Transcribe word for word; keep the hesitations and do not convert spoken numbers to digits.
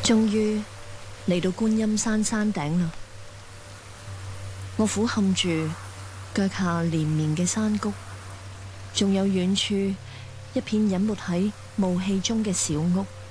終於嚟到觀音山山頂啦！我俯瞰住腳下連綿嘅山谷，仲有遠處一片隱沒喺霧氣中嘅小屋。